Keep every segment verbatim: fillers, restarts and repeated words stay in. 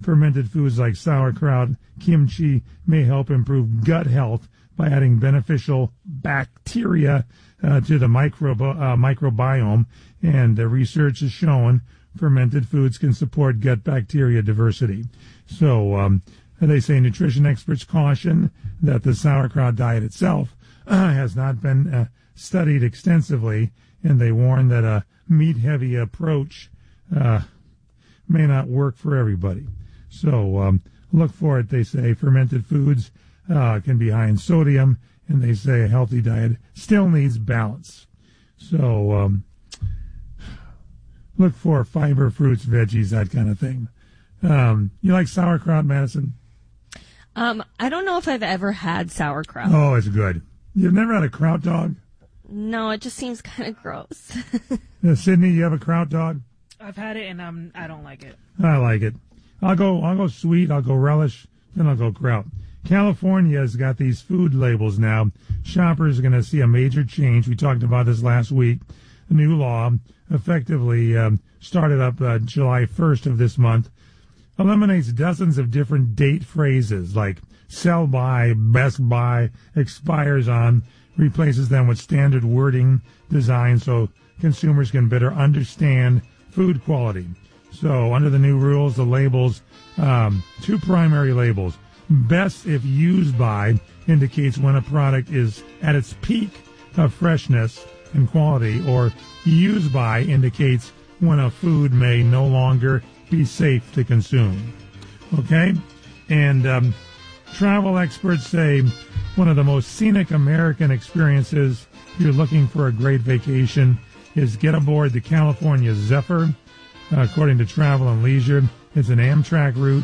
fermented foods like sauerkraut, kimchi may help improve gut health by adding beneficial bacteria uh, to the microb- uh, microbiome. And the research has shown fermented foods can support gut bacteria diversity. So um, they say nutrition experts caution that the sauerkraut diet itself uh, has not been uh, studied extensively, and they warn that a meat-heavy approach uh, may not work for everybody. So um, look for it, they say. Fermented foods uh, can be high in sodium, and they say a healthy diet still needs balance. So um, look for fiber, fruits, veggies, that kind of thing. Um, you like sauerkraut, Madison? Um, I don't know if I've ever had sauerkraut. Oh, it's good. You've never had a kraut dog? No, it just seems kind of gross. uh, Sydney, you have a kraut dog? I've had it, and um, I don't like it. I like it. I'll go. I'll go sweet. I'll go relish. Then I'll go kraut. California's got these food labels now. Shoppers are going to see a major change. We talked about this last week. The new law, effectively um, started up uh, July first of this month, eliminates dozens of different date phrases like sell by, best by, expires on, replaces them with standard wording designed so consumers can better understand food quality. So under the new rules, the labels, um, two primary labels. Best if used by indicates when a product is at its peak of freshness and quality, or used by indicates when a food may no longer be safe to consume. Okay? And um, travel experts say one of the most scenic American experiences if you're looking for a great vacation is get aboard the California Zephyr. Uh, according to Travel and Leisure, it's an Amtrak route,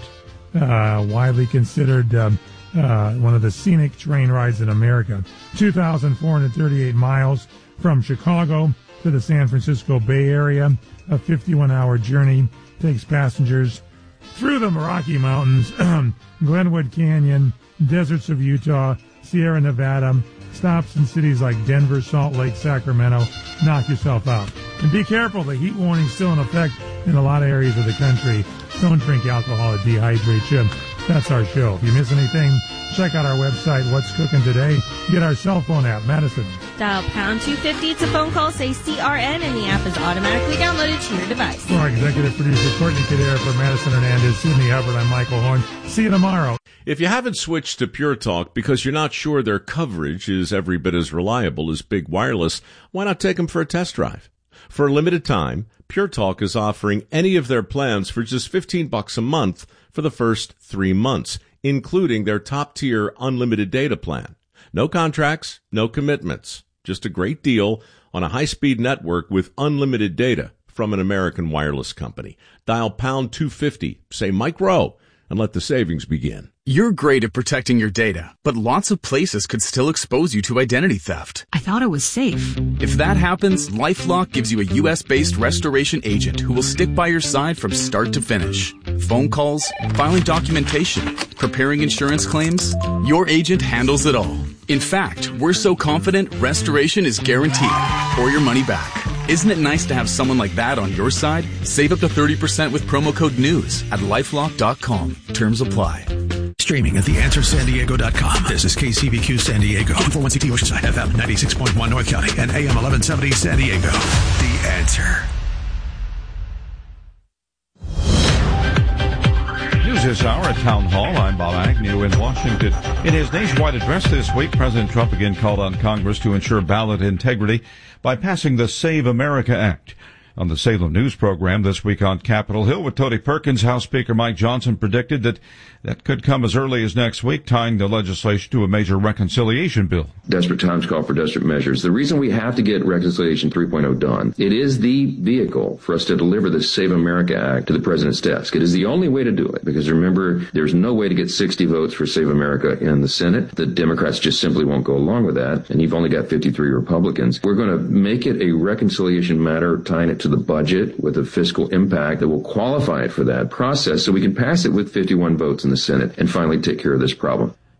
uh, widely considered um, uh, one of the scenic train rides in America. two thousand four hundred thirty-eight miles from Chicago to the San Francisco Bay Area. A fifty-one hour journey takes passengers through the Rocky Mountains, Glenwood Canyon, deserts of Utah, Sierra Nevada, stops in cities like Denver, Salt Lake, Sacramento. Knock yourself out. And be careful, the heat warning is still in effect in a lot of areas of the country. Don't drink alcohol, it dehydrates you. That's our show. If you miss anything, check out our website, What's Cooking Today. Get our cell phone app, Madison. Dial pound two fifty. It's a phone call. Say C R N, and the app is automatically downloaded to your device. For our executive producer, Courtney Kadare, for Madison Hernandez, Sydney Hubbard, I'm Michael Horn. See you tomorrow. If you haven't switched to Pure Talk because you're not sure their coverage is every bit as reliable as Big Wireless, why not take them for a test drive? For a limited time, Pure Talk is offering any of their plans for just fifteen bucks a month for the first three months, including their top-tier unlimited data plan. No contracts, no commitments, just a great deal on a high-speed network with unlimited data from an American wireless company. Dial pound two fifty, say Mike Rowe, and let the savings begin. You're great at protecting your data, but lots of places could still expose you to identity theft. I thought it was safe. If that happens, LifeLock gives you a U S-based restoration agent who will stick by your side from start to finish. Phone calls, filing documentation, preparing insurance claims, your agent handles it all. In fact, we're so confident restoration is guaranteed or your money back. Isn't it nice to have someone like that on your side? Save up to thirty percent with promo code NEWS at lifelock dot com. Terms apply. Streaming at the answer san diego dot com. This is K C B Q San Diego, four one C T Oceanside, F M ninety-six point one North County, and A M eleven seventy San Diego. The Answer. News this hour at Town Hall. I'm Bob Agnew in Washington. In his nationwide address this week, President Trump again called on Congress to ensure ballot integrity by passing the Save America Act. On the Salem News program this week on Capitol Hill with Tony Perkins, House Speaker Mike Johnson predicted that that could come as early as next week, tying the legislation to a major reconciliation bill. Desperate times call for desperate measures. The reason we have to get Reconciliation three point oh done, it is the vehicle for us to deliver the Save America Act to the president's desk. It is the only way to do it, because remember, there's no way to get sixty votes for Save America in the Senate. The Democrats just simply won't go along with that, and you've only got fifty-three Republicans. We're going to make it a reconciliation matter, tying it to the budget with a fiscal impact that will qualify it for that process so we can pass it with fifty-one votes in the Senate and finally take care of this problem.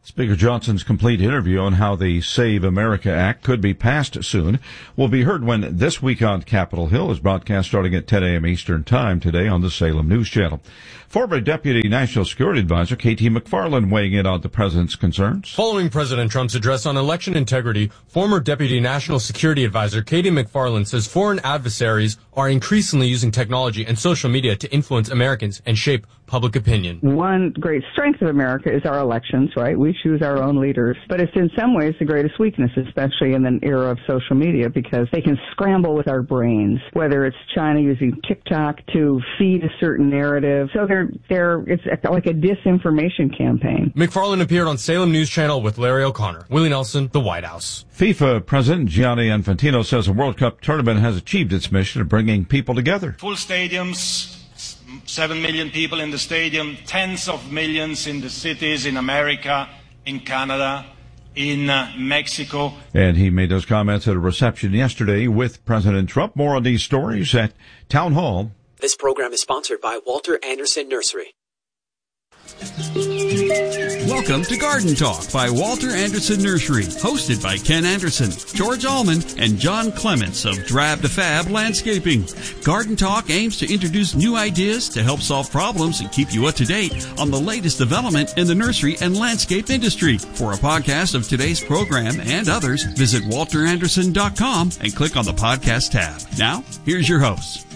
Speaker Johnson's complete interview on how the Save America Act could be passed soon will be heard when This Week on Capitol Hill is broadcast starting at ten a.m. Eastern Time today on the Salem News Channel. Former Deputy National Security Advisor K T McFarland weighing in on the president's concerns. Following President Trump's address on election integrity, former Deputy National Security Advisor K T McFarland says foreign adversaries are increasingly using technology and social media to influence Americans and shape public opinion. One great strength of America is our elections, right? We choose our own leaders. But it's in some ways the greatest weakness, especially in the era of social media, because they can scramble with our brains, whether it's China using TikTok to feed a certain narrative. So they're, they're, it's like a disinformation campaign. McFarland appeared on Salem News Channel with Larry O'Connor. Willie Nelson, The White House. FIFA President Gianni Infantino says the World Cup tournament has achieved its mission of bringing people together. Full stadiums, seven million people in the stadium, tens of millions in the cities in America, in Canada, in uh, Mexico. And he made those comments at a reception yesterday with President Trump. More on these stories at Town Hall. This program is sponsored by Walter Anderson Nursery. Welcome to Garden Talk by Walter Anderson Nursery, hosted by Ken Anderson, George Allman, and John Clements of Drab to Fab Landscaping. Garden Talk aims to introduce new ideas to help solve problems and keep you up to date on the latest development in the nursery and landscape industry. For a podcast of today's program and others, visit walter anderson dot com and click on the podcast tab. Now, here's your host.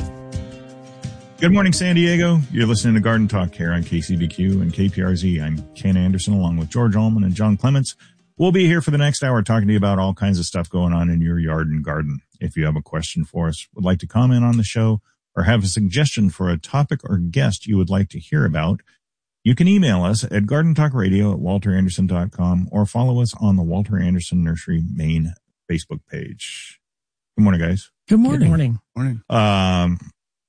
Good morning, San Diego. You're listening to Garden Talk here on K C B Q and K P R Z. I'm Ken Anderson along with George Allman and John Clements. We'll be here for the next hour talking to you about all kinds of stuff going on in your yard and garden. If you have a question for us, would like to comment on the show, or have a suggestion for a topic or guest you would like to hear about, you can email us at gardentalkradio at walter anderson dot com or follow us on the Walter Anderson Nursery main Facebook page. Good morning, guys. Good morning. Good morning. Morning. Um,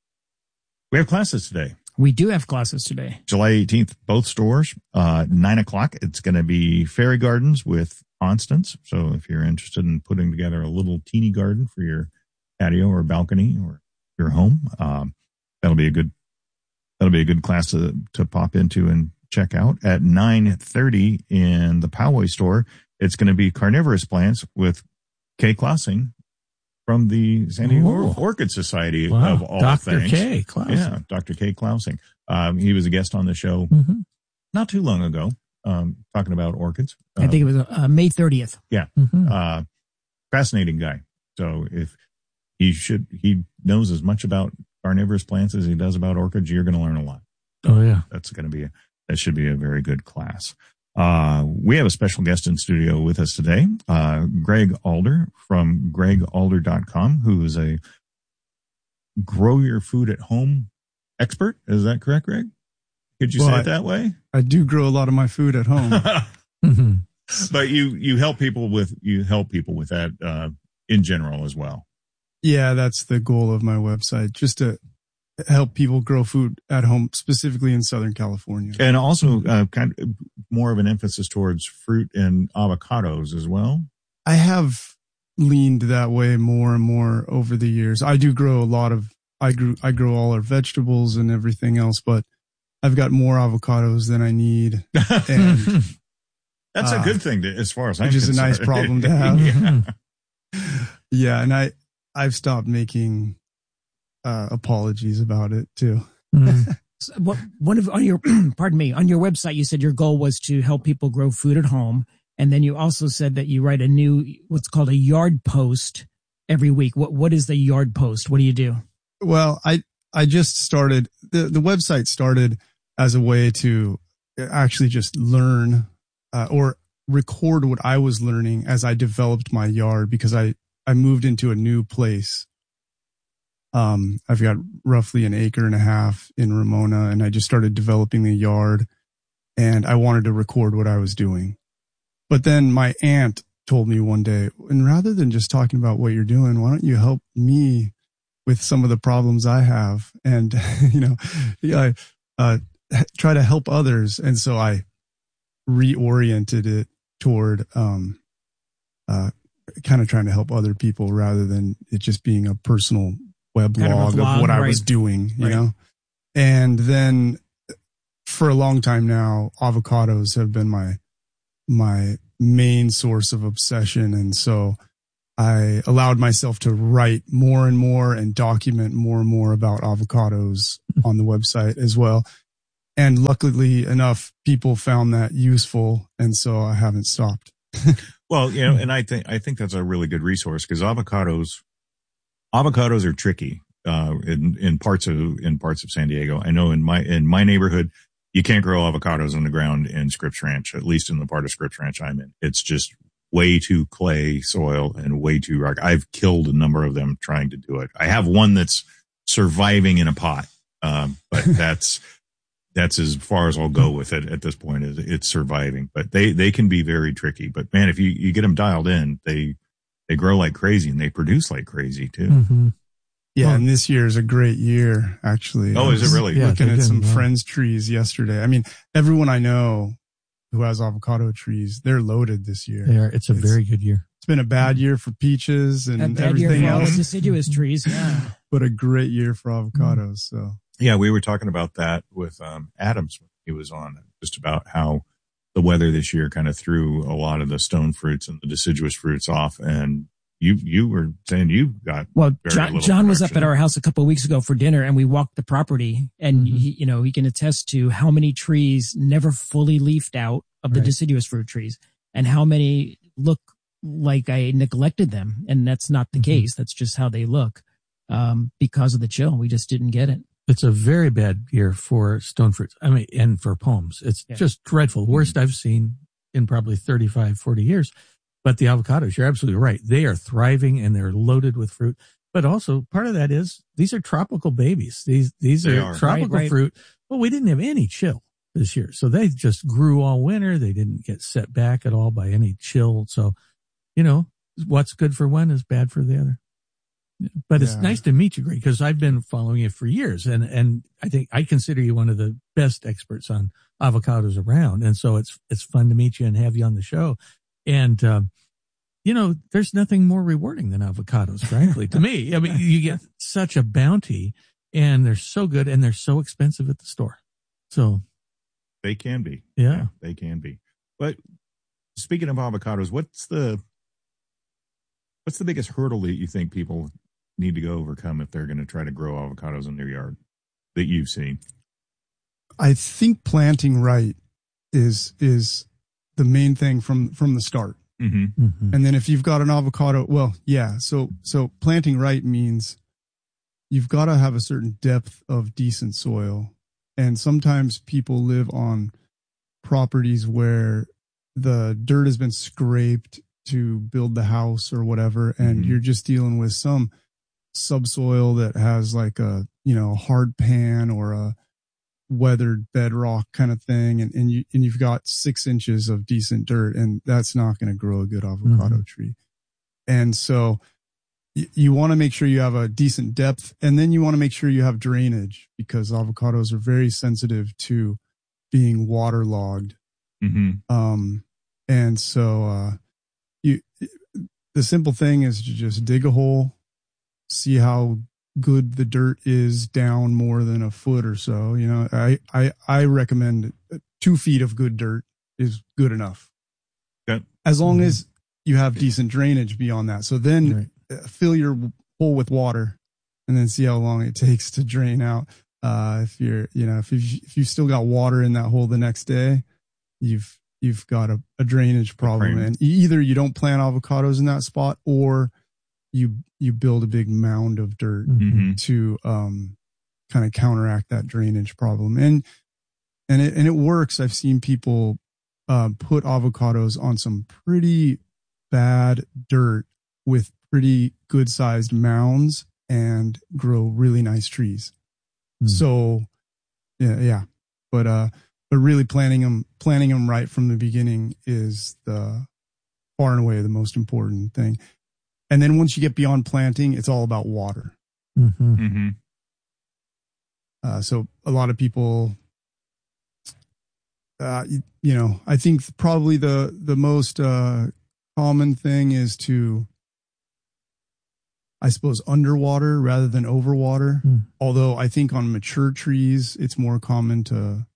We have classes today. We do have classes today. July eighteenth, both stores, uh, nine o'clock. It's going to be Fairy Gardens with Constance. So if you're interested in putting together a little teeny garden for your patio or balcony or your home, um, that'll be a good, that'll be a good class to, to pop into and check out. At nine thirty in the Poway store, it's going to be Carnivorous Plants with Kay Klausing from the San Diego Ooh. Orchid Society Wow. of all Doctor things. K. Klausing. Yeah, Doctor Kay Klausing. Um, he was a guest on the show Mm-hmm. not too long ago, um, talking about orchids. I Um, think it was uh, May thirtieth. Yeah. Mhm. Uh, fascinating guy. So if he should, he knows as much about carnivorous plants as he does about orchids, you're going to learn a lot. Oh, yeah. That's going to be, a, that should be a very good class. Uh, we have a special guest in studio with us today, uh, Greg Alder from greg alder dot com, who is a grow your food at home expert. Is that correct, Greg? Could you Well, say I- it that way? I do grow a lot of my food at home. Mm-hmm. But you, you help people with, you help people with that, uh, in general as well. Yeah, that's the goal of my website, just to help people grow food at home, specifically in Southern California. And also, uh, kind of more of an emphasis towards fruit and avocados as well. I have leaned that way more and more over the years. I do grow a lot of, I grew, I grow all our vegetables and everything else, but I've got more avocados than I need. And That's a uh, good thing to, as far as I'm which is a nice concerned. problem to have. Yeah. Yeah. And I, I've stopped making uh, apologies about it too. Mm. So what, one of on your pardon me on your website, you said your goal was to help people grow food at home, and then you also said that you write a new what's called a yard post every week. What what is the yard post? What do you do? Well, I, I just started, the, the website started as a way to actually just learn uh, or record what I was learning as I developed my yard, because I, I moved into a new place. Um, I've got roughly an acre and a half in Ramona, and I just started developing the yard, and I wanted to record what I was doing. But then my aunt told me one day, and rather than just talking about what you're doing, why don't you help me with some of the problems I have, and, you know, I, uh, try to help others. And so I reoriented it toward, um, uh, kind of trying to help other people rather than it just being a personal web Kind of a log of, blog, what I right. was doing, you Right. know? And then for a long time now, avocados have been my my main source of obsession. And so I allowed myself to write more and more and document more and more about avocados on the website as well. And luckily enough, people found that useful. And so I haven't stopped. Well, you know, and I think, I think that's a really good resource because avocados, avocados are tricky, uh, in, in parts of, in parts of San Diego. I know in my, in my neighborhood, you can't grow avocados on the ground in Scripps Ranch, at least in the part of Scripps Ranch I'm in. It's just way too clay soil and way too rock. I've killed a number of them trying to do it. I have one that's surviving in a pot. Um, but that's, that's as far as I'll go with it at this point is it's surviving, but they, they can be very tricky, but man, if you, you get them dialed in, they, they grow like crazy and they produce like crazy too. Mm-hmm. Yeah. And this year is a great year, actually. Oh, is it really? Yeah, looking at some yeah. friends' trees yesterday. I mean, everyone I know who has avocado trees, they're loaded this year. They are. It's a it's, very good year. It's been a bad year for peaches and a bad everything year for else. all the deciduous trees. Yeah. But a great year for avocados. So yeah, we were talking about that with um, Adams when he was on, just about how the weather this year kind of threw a lot of the stone fruits and the deciduous fruits off. And you you were saying you got well. Very John, John was up at our house a couple of weeks ago for dinner, and we walked the property, and mm-hmm. he, you know, he can attest to how many trees never fully leafed out of the right. deciduous fruit trees, and how many look like I neglected them, and that's not the mm-hmm. case. That's just how they look um, because of the chill. We just didn't get it. It's a very bad year for stone fruits. I mean, and for palms. It's yeah. just dreadful. Worst mm-hmm. I've seen in probably thirty-five, forty years. But the avocados, you're absolutely right. They are thriving and they're loaded with fruit. But also part of that is these are tropical babies. These, these are, are tropical right, right. fruit. Well, we didn't have any chill this year. So they just grew all winter. They didn't get set back at all by any chill. So, you know, what's good for one is bad for the other. But it's yeah. nice to meet you, Greg, because I've been following you for years. And, and I think I consider you one of the best experts on avocados around. And so it's, it's fun to meet you and have you on the show. And, um, you know, there's nothing more rewarding than avocados, frankly, to me. I mean, you get such a bounty and they're so good and they're so expensive at the store. So they can be. Yeah, yeah they can be. But speaking of avocados, what's the, what's the biggest hurdle that you think people need to go overcome if they're going to try to grow avocados in their yard that you've seen? I think planting right is, is, the main thing from, from the start. Mm-hmm. Mm-hmm. And then if you've got an avocado, well, yeah. So, so planting right means you've got to have a certain depth of decent soil. And sometimes people live on properties where the dirt has been scraped to build the house or whatever. And mm-hmm. you're just dealing with some subsoil that has like a, you know, hard pan or a weathered bedrock kind of thing. And, and you, and you've got six inches of decent dirt, and that's not going to grow a good avocado mm-hmm. tree. And so you, you want to make sure you have a decent depth, and then you want to make sure you have drainage, because avocados are very sensitive to being waterlogged. Mm-hmm. Um, and so, uh, you, the simple thing is to just dig a hole, see how good the dirt is down more than a foot or so. You know, I, I, I recommend two feet of good dirt is good enough. Okay. As long mm-hmm. as you have decent drainage beyond that. So then right. fill your hole with water and then see how long it takes to drain out. Uh, if you're, you know, if you've, if you've still got water in that hole the next day, you've, you've got a, a drainage problem. And either you don't plant avocados in that spot, or you you build a big mound of dirt mm-hmm. to um kind of counteract that drainage problem. And and it and it works. I've seen people uh, put avocados on some pretty bad dirt with pretty good sized mounds and grow really nice trees. Mm. So yeah, yeah. But uh but really planting them planting them right from the beginning is the far and away the most important thing. And then once you get beyond planting, it's all about water. Mm-hmm. Mm-hmm. Uh, so a lot of people, uh, you, you know, I think probably the, the most uh, common thing is to, I suppose, underwater rather than overwater. Mm. Although I think on mature trees, it's more common to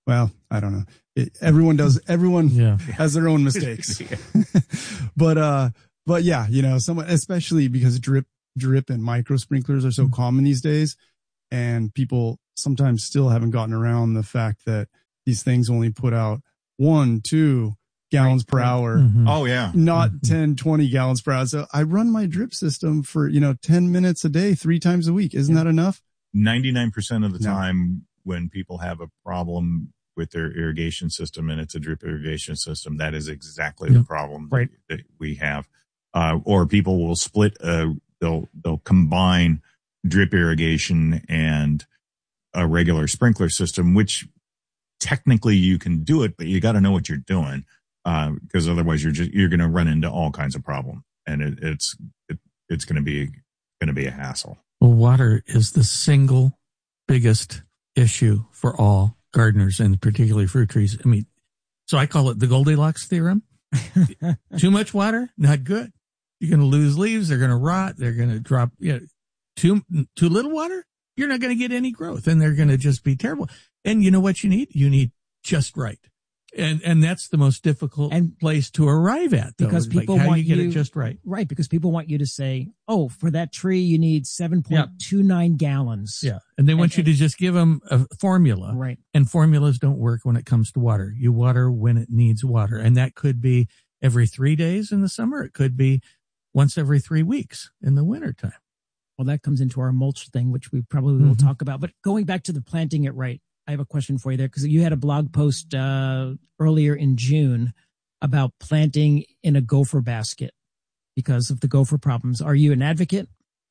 well, I don't know. It, everyone does, everyone yeah. has their own mistakes. but, uh, but yeah, you know, someone, especially because drip, drip and micro sprinklers are so mm-hmm. common these days. And people sometimes still haven't gotten around the fact that these things only put out one, two gallons right. per hour. Mm-hmm. Oh, yeah. Not mm-hmm. ten, twenty gallons per hour. So I run my drip system for, you know, ten minutes a day, three times a week. Isn't yeah. that enough? ninety-nine percent of the No. time when people have a problem with their irrigation system and it's a drip irrigation system, that is exactly Yeah. the problem Right. that we have. Uh, or people will split, uh, they'll, they'll combine drip irrigation and a regular sprinkler system, which technically you can do it, but you got to know what you're doing. Uh, because otherwise you're just, you're going to run into all kinds of problems, and it, it's, it, it's going to be, going to be a hassle. Well, water is the single biggest issue for all gardeners and particularly fruit trees. I mean, so I call it the Goldilocks theorem. Too much water, not good. You're going to lose leaves. They're going to rot. They're going to drop. You know, too, too little water, you're not going to get any growth, and they're going to just be terrible. And you know what you need? You need just right. And and that's the most difficult and place to arrive at, though, because people like, how want you get you, it just right. Right, because people want you to say, "Oh, for that tree, you need seven point two nine gallons." Yeah, and they want and, you to just give them a formula. Right, and formulas don't work when it comes to water. You water when it needs water, and that could be every three days in the summer. It could be once every three weeks in the wintertime. Well, that comes into our mulch thing, which we probably will mm-hmm. talk about. But going back to the planting it right, I have a question for you there, because you had a blog post uh, earlier in June about planting in a gopher basket because of the gopher problems. Are you an advocate?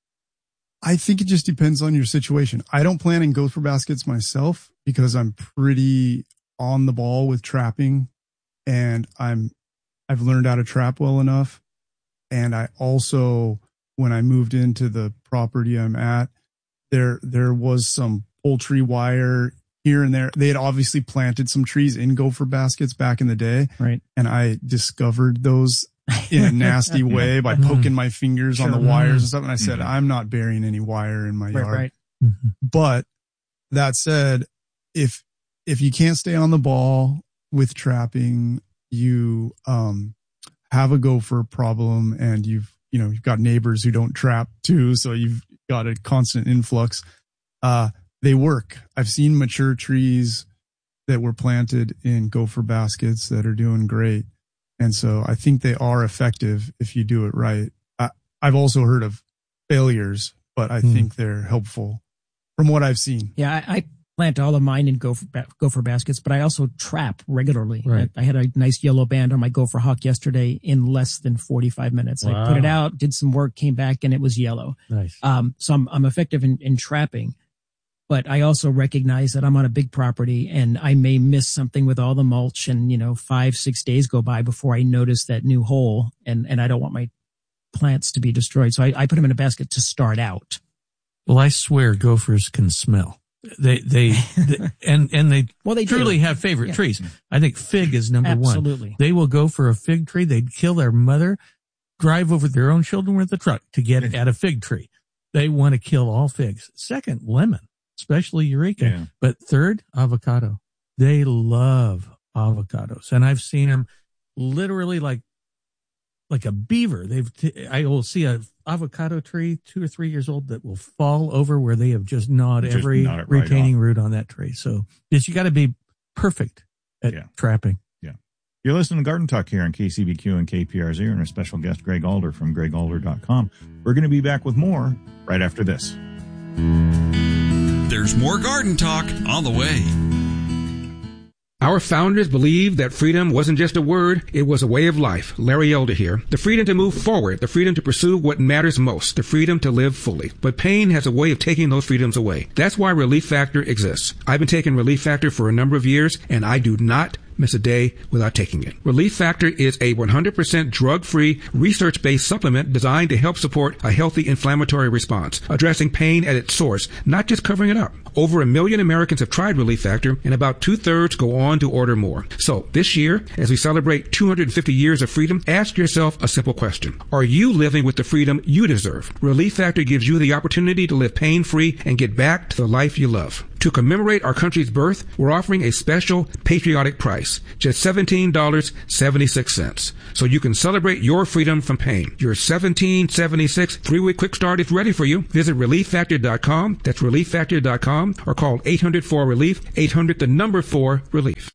I think it just depends on your situation. I don't plant in gopher baskets myself because I'm pretty on the ball with trapping, and I'm I've learned how to trap well enough. And I also, when I moved into the property I'm at, there there was some poultry wire here and there. They had obviously planted some trees in gopher baskets back in the day. Right. And I discovered those in a nasty way by poking my fingers sure. on the wires and stuff. And I said, mm-hmm. I'm not burying any wire in my right, yard. Right. Mm-hmm. But that said, if, if you can't stay on the ball with trapping, you, um, have a gopher problem, and you've, you know, you've got neighbors who don't trap too. So you've got a constant influx. Uh, They work. I've seen mature trees that were planted in gopher baskets that are doing great. And so I think they are effective if you do it right. I, I've also heard of failures, but I mm. think they're helpful from what I've seen. Yeah, I, I plant all of mine in gopher, gopher baskets, but I also trap regularly. Right. I, I had a nice yellow band on my gopher hawk yesterday in less than forty-five minutes. Wow. I put it out, did some work, came back, and it was yellow. Nice. Um, so I'm, I'm effective in, in trapping. But I also recognize that I'm on a big property and I may miss something with all the mulch, and, you know, five, six days go by before I notice that new hole, and, and I don't want my plants to be destroyed. So I, I put them in a basket to start out. Well, I swear gophers can smell. They, they, they and, and they, well, they truly do. have favorite yeah. trees. I think fig is number Absolutely. one. Absolutely. They will go for a fig tree. They'd kill their mother, drive over their own children with a truck to get at a fig tree. They want to kill all figs. Second, lemon. Especially Eureka. Yeah. But third, avocado. They love avocados. And I've seen them literally like, like a beaver. They've, t- I will see a avocado tree, two or three years old, that will fall over where they have just gnawed Just every gnawed it right retaining off. root on that tree. So it's, you got to be perfect at Yeah. trapping. Yeah. You're listening to Garden Talk here on K C B Q and K P R Z, and our special guest, Greg Alder from greg alder dot com. We're going to be back with more right after this. There's more Garden Talk on the way. Our founders believed that freedom wasn't just a word, it was a way of life. Larry Elder here. The freedom to move forward, the freedom to pursue what matters most, the freedom to live fully. But pain has a way of taking those freedoms away. That's why Relief Factor exists. I've been taking Relief Factor for a number of years, and I do not miss a day without taking it. Relief Factor is a one hundred percent drug-free, research-based supplement designed to help support a healthy inflammatory response, addressing pain at its source, not just covering it up. Over a million Americans have tried Relief Factor, and about two-thirds go on to order more. So this year, as we celebrate two hundred fifty years of freedom, ask yourself a simple question. Are you living with the freedom you deserve? Relief Factor gives you the opportunity to live pain-free and get back to the life you love. To commemorate our country's birth, we're offering a special patriotic price, just seventeen dollars and seventy-six cents. So you can celebrate your freedom from pain. Your seventeen seventy-six three-week quick start is ready for you. Visit relief factor dot com. That's relief factor dot com, or call eight hundred four relief, eight hundred the number four relief.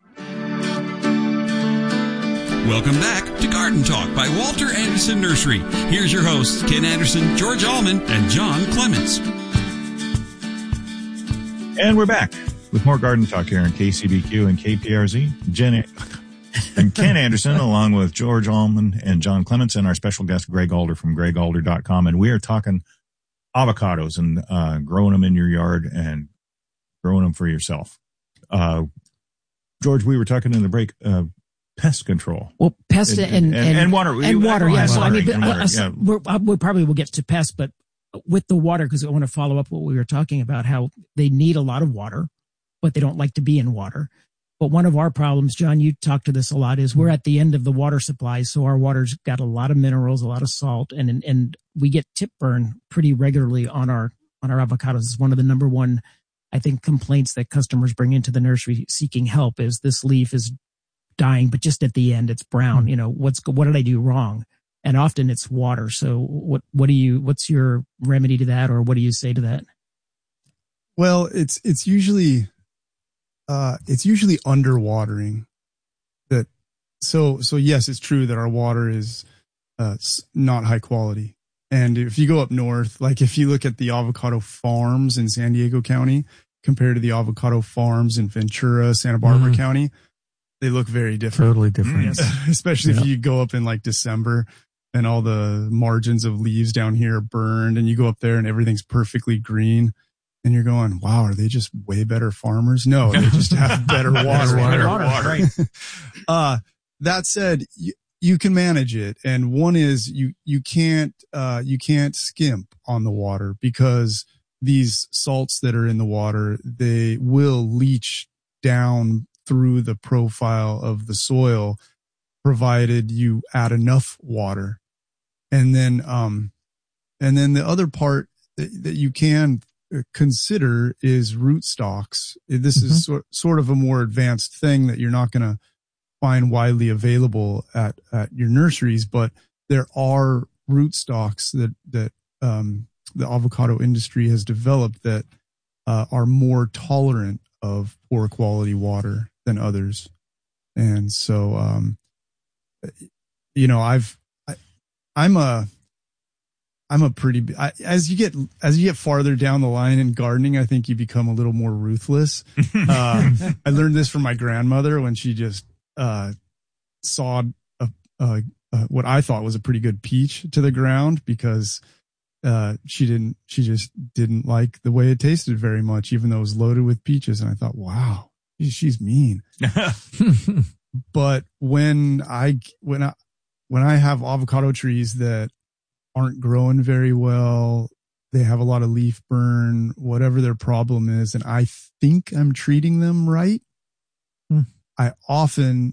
Welcome back to Garden Talk by Walter Anderson Nursery. Here's your hosts, Ken Anderson, George Allman, and John Clements. And we're back with more Garden Talk here on K C B Q and K P R Z. Jen and Ken Anderson, along with George Allman and John Clements, and our special guest, Greg Alder from greg alder dot com. And we are talking avocados and uh, growing them in your yard and growing them for yourself. Uh, George, we were talking in the break, uh, pest control. Well, pest and, and, and, and water. And water, yeah. So, I mean, and water, uh, yeah. we're, uh, we probably will get to pests, but with the water, because I want to follow up what we were talking about, how they need a lot of water, but they don't like to be in water. But one of our problems, John, you talk to this a lot, is we're at the end of the water supply. So our water's got a lot of minerals, a lot of salt, and and we get tip burn pretty regularly on our on our avocados. It's one of the number one, I think, complaints that customers bring into the nursery seeking help is this leaf is dying, but just at the end it's brown. Mm-hmm. You know, what's what did I do wrong? And often it's water. So what what do you what's your remedy to that, or what do you say to that? Well, it's it's usually uh, it's usually underwatering. That so so yes, it's true that our water is uh, not high quality. And if you go up north, like if you look at the avocado farms in San Diego County compared to the avocado farms in Ventura, Santa Barbara Mm. County, they look very different. Totally different. Yes. Especially Yeah. if you go up in like December and all the margins of leaves down here are burned, and you go up there and everything's perfectly green. And you're going, wow, are they just way better farmers? No, they just have better water. Better water, right. uh, that said, you, you can manage it. And one is you, you can't, uh, you can't skimp on the water, because these salts that are in the water, they will leach down through the profile of the soil, provided you add enough water. And then, um, and then the other part that, that you can consider is rootstocks. This Mm-hmm. is sort, sort of a more advanced thing that you're not going to find widely available at, at your nurseries, but there are rootstocks that, that, um, the avocado industry has developed that, uh, are more tolerant of poor quality water than others. And so, um, you know, I've, I, I'm a, I'm a pretty, I, as you get, as you get farther down the line in gardening, I think you become a little more ruthless. Uh, I learned this from my grandmother when she just, uh, sawed a, a, a, what I thought was a pretty good peach to the ground, because, uh, she didn't, she just didn't like the way it tasted very much, even though it was loaded with peaches. And I thought, wow, she's mean. But when I, when I, when I have avocado trees that aren't growing very well, they have a lot of leaf burn, whatever their problem is, and I think I'm treating them right, Hmm. I often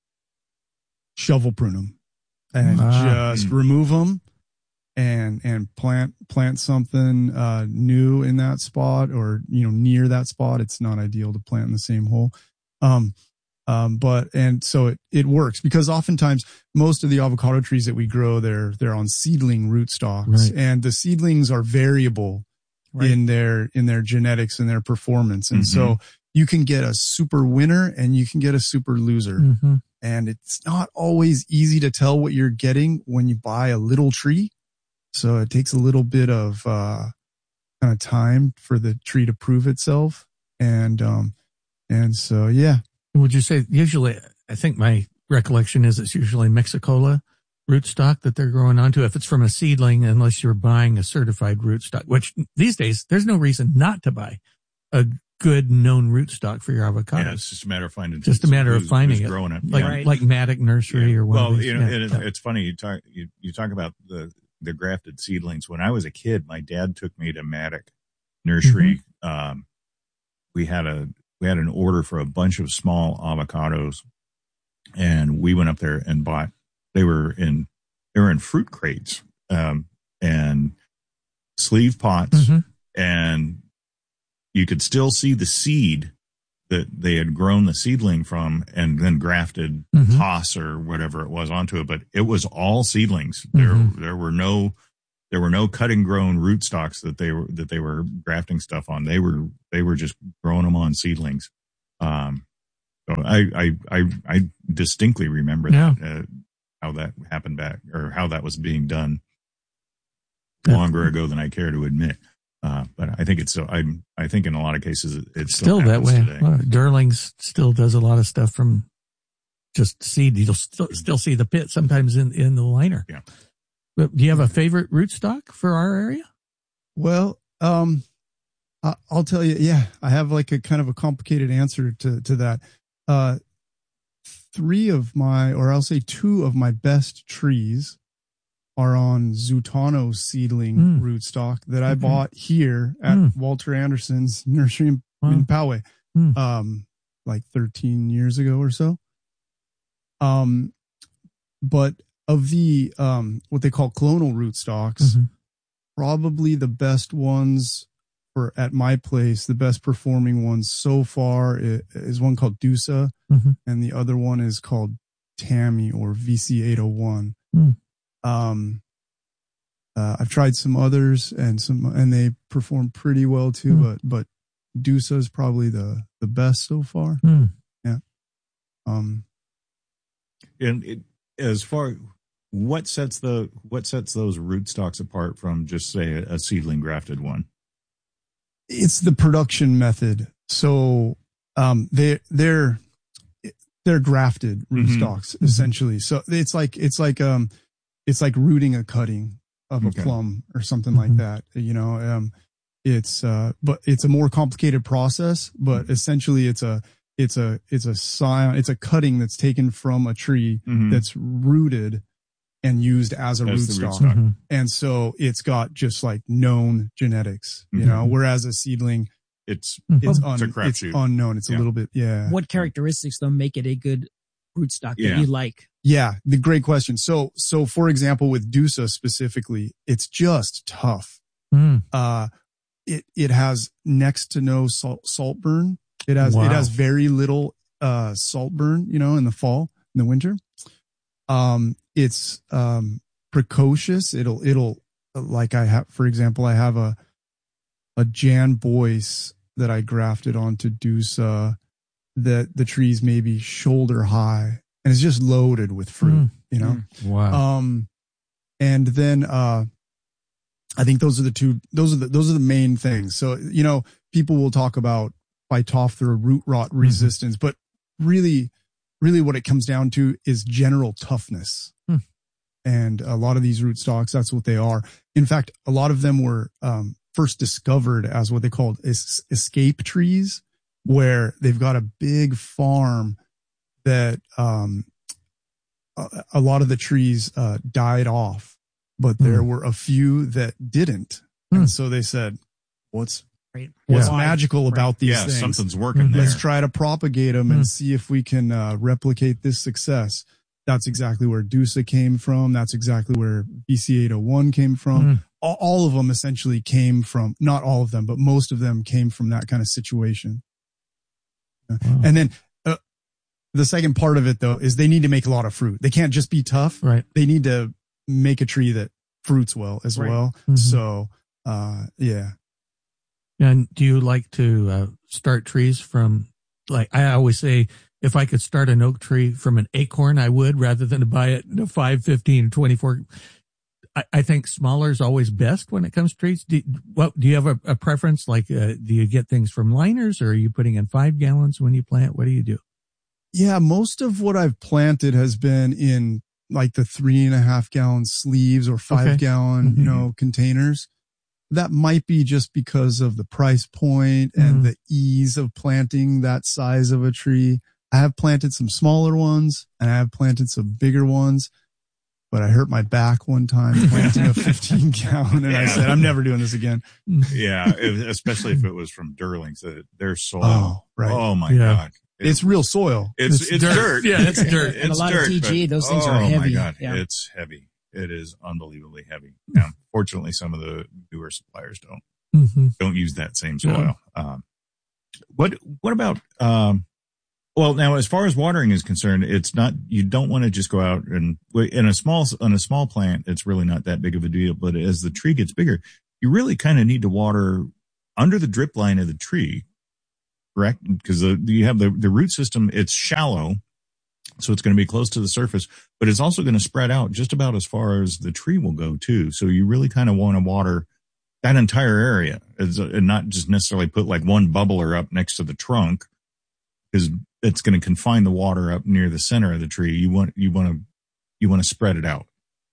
shovel prune them and Ah. just remove them and and plant plant something uh, new in that spot, or you know near that spot. It's not ideal to plant in the same hole. Um, Um, but, and so it, it works, because oftentimes most of the avocado trees that we grow, they're, they're on seedling rootstocks, Right. and the seedlings are variable Right. in their, in their genetics and their performance. And Mhm. so you can get a super winner and you can get a super loser. Mhm. And it's not always easy to tell what you're getting when you buy a little tree. So it takes a little bit of, uh, kind of time for the tree to prove itself. And, um, and so, yeah. Would you say usually, I think my recollection is it's usually Mexicola rootstock that they're growing onto, if it's from a seedling, unless you're buying a certified rootstock, which these days there's no reason not to buy a good known rootstock for your avocados. Yeah, it's just a matter of finding. Just a matter of who's- finding who's it. growing it. Like, Yeah. like Maddock Nursery Yeah. or one well, of these. you know, yeah. it, it's funny you talk you, you talk about the the grafted seedlings. When I was a kid, my dad took me to Maddock Nursery. Mm-hmm. Um, we had a we had an order for a bunch of small avocados, and we went up there and bought. They were in they were in fruit crates um, and sleeve pots, Mhm. and you could still see the seed that they had grown the seedling from and then grafted Mhm. toss or whatever it was onto it. But it was all seedlings. There, Mhm. there were no, there were no cutting grown rootstocks that they were, that they were grafting stuff on. They were, they were just growing them on seedlings. Um, so I, I, I, I distinctly remember Yeah. that, uh, how that happened back or how that was being done Yeah. longer ago than I care to admit. Uh, but I think it's so. I I think in a lot of cases it, it Still still, that happens way. today. Well, Durling's still does a lot of stuff from just seed. You'll still, still see the pit sometimes in, in the liner. Yeah. But do you have a favorite rootstock for our area? Well, um, I- I'll tell you, yeah, I have like a kind of a complicated answer to, to that. Uh, three of my, or I'll say two of my best trees are on Zutano seedling Mm. rootstock that I Okay. bought here at Mm. Walter Anderson's nursery in, Wow. in Poway, Mm. um, like thirteen years ago or so. Um, but of the, um, what they call clonal rootstocks, Mhm. probably the best ones for at my place, the best performing ones so far i- is one called Dusa, Mhm. and the other one is called Tammy or V C eight oh one. Mm. Um, uh, I've tried some others and some, and they perform pretty well too, Mm. but, but Dusa is probably the, the best so far. Mm. Yeah. Um, And it, as far what sets the what sets those rootstocks apart from just say a, a seedling grafted one? it's the production method. So, um, they, they're, they're grafted rootstocks Mhm. essentially. So it's like, it's like, um, it's like rooting a cutting of a Okay. plum or something like Mhm. that, you know, um, it's, uh, but it's a more complicated process, but essentially it's a, it's a, it's a scion, it's a cutting that's taken from a tree Mhm. that's rooted and used as a As the rootstock. rootstock. Mhm. And so it's got just like known genetics, you Mhm. know, whereas a seedling, It's it's, It's un, a it's crapshoot. unknown. It's Yeah. a little bit, yeah. What characteristics though make it a good rootstock Yeah. that you like? Yeah, the great question. So, so for example, with Dusa specifically, it's just tough. Mm. Uh, it, it has next to no salt, salt burn. It has, Wow. it has very little, uh, salt burn, you know, in the fall, in the winter. Um, it's, um, precocious. It'll, it'll, like I have, for example, I have a, a Jan Boyce that I grafted onto Dusa that the tree's maybe shoulder high and it's just loaded with fruit, Mm. you know? Wow. Um, and then, uh, I think those are the two, those are the, those are the main things. So, you know, people will talk about Phytophthora root rot resistance, but really, really what it comes down to is general toughness. Hmm. And a lot of these rootstocks, that's what they are. In fact, a lot of them were, um, first discovered as what they called es- escape trees, where they've got a big farm that, um, a, a lot of the trees, uh, died off, but there Mm. were a few that didn't. Mm. And so they said, what's, Right. what's Yeah. magical about these yeah, things? something's working Mhm. there. Let's try to propagate them Mm. and see if we can uh, replicate this success. That's exactly where Dusa came from. That's exactly where B C eight oh one came from. Mm. All, all of them essentially came from, not all of them, but most of them came from that kind of situation. Wow. And then uh, the second part of it, though, is they need to make a lot of fruit. They can't just be tough. Right. They need to make a tree that fruits well as Right. well. Mhm. So, uh, yeah. And do you like to uh, start trees from, like, I always say, if I could start an oak tree from an acorn, I would, rather than to buy it in a five, fifteen, twenty-four. I, I think smaller is always best when it comes to trees. Do, what, do you have a, a preference? Like, uh, do you get things from liners, or are you putting in five gallons when you plant? What do you do? Yeah, most of what I've planted has been in like the three and a half gallon sleeves or five Okay. gallon, Mhm. you know, containers. That might be just because of the price point and Mhm. the ease of planting that size of a tree. I have planted some smaller ones and I have planted some bigger ones, but I hurt my back one time planting a fifteen gallon and I Yeah. said, I'm never doing this again. Yeah, it- especially if it was from Durlings, uh, their soil. Oh, right. Oh my Yeah. God. It- It's real soil. It's It's it's dirt. dirt. Yeah, it's dirt. It's And a lot of dirt, T G, but- those things are oh heavy. my God, Yeah. it's heavy. It is unbelievably heavy. Now, fortunately, some of the newer suppliers don't. Mm-hmm. Don't use that same soil. Yeah. Um, what what about? Um, well, now as far as watering is concerned, it's not. You don't want to just go out and in a small on a small plant. It's really not that big of a deal. But as the tree gets bigger, you really kind of need to water under the drip line of the tree, correct? Because the, you have the the root system. It's shallow. So it's going to be close to the surface, but it's also going to spread out just about as far as the tree will go too. So you really kind of want to water that entire area and not just necessarily put like one bubbler up next to the trunk, because it's going to confine the water up near the center of the tree. You want, you want to, you want to spread it out.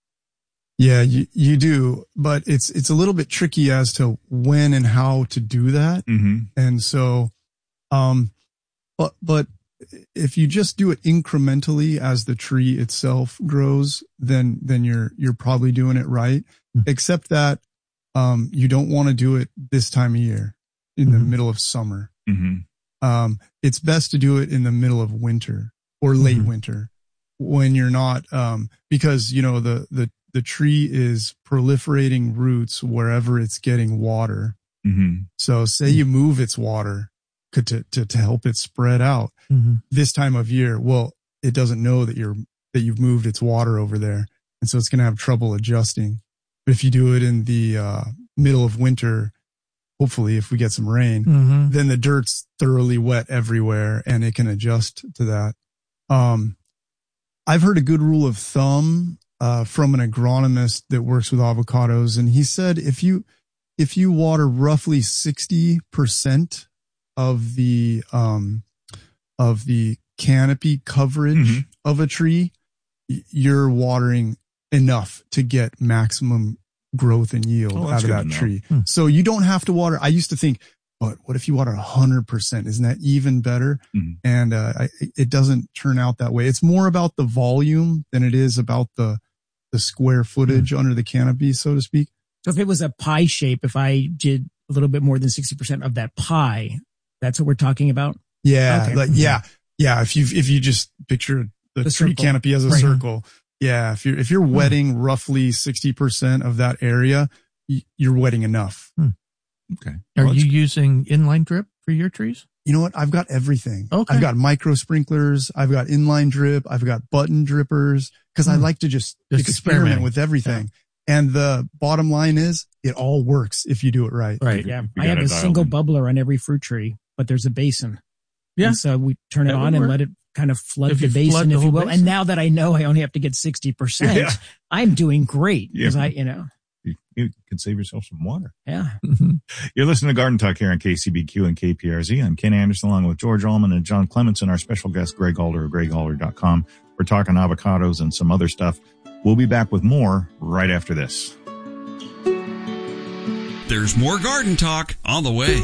Yeah, you, you do, but it's, it's a little bit tricky as to when and how to do that. Mm-hmm. And so, um, but, but, if you just do it incrementally as the tree itself grows, then, then you're, you're probably doing it right. Mm-hmm. Except that, um, you don't want to do it this time of year in mm-hmm. the middle of summer. Mm-hmm. Um, it's best to do it in the middle of winter or late mm-hmm. winter when you're not, um, because, you know, the, the, the tree is proliferating roots wherever it's getting water. Mm-hmm. So say you move its water To, to, to help it spread out mm-hmm. this time of year. Well, it doesn't know that you're, that you've moved its water over there. And so it's going to have trouble adjusting. But if you do it in the, uh, middle of winter, hopefully if we get some rain, mm-hmm. then the dirt's thoroughly wet everywhere and it can adjust to that. Um, I've heard a good rule of thumb, uh, from an agronomist that works with avocados. And he said, if you, if you water roughly sixty percent of the, um, of the canopy coverage mm-hmm. of a tree, you're watering enough to get maximum growth and yield oh, out of that tree. Hmm. So you don't have to water. I used to think, but what if you water a hundred percent? Isn't that even better? Mm-hmm. And, uh, I, it doesn't turn out that way. It's more about the volume than it is about the, the square footage mm-hmm. under the canopy, so to speak. So if it was a pie shape, if I did a little bit more than sixty percent of that pie, that's what we're talking about? Yeah. Okay. Like, yeah. Yeah. If you, if you just picture the, The tree circle. canopy as a Right. circle. Yeah. If you're, if you're wetting roughly sixty percent of that area, y- you're wetting enough. Okay. Are Well, you it's- using inline drip for your trees? You know what? I've got everything. Okay. I've got micro sprinklers. I've got inline drip. I've got button drippers because I Hmm. like to just, Just experiment experimenting. with everything. And the bottom line is it all works if you do it right. Right. Yeah. You I have gotta a dial single in. bubbler on every fruit tree, but there's a basin. Yeah. And so we turn it That would on and work. let it kind of flood If the you basin, flood the if you whole will. basin. And now that I know I only have to get sixty percent, Yeah. I'm doing great Yeah. because I, you know, You, you can save yourself some water. yeah. You're listening to Garden Talk here on K C B Q and K P R Z. I'm Ken Anderson along with George Allman and John Clements and our special guest, Greg Alder of greg alder dot com. We're talking avocados and some other stuff. We'll be back with more right after this. There's more garden talk on the way.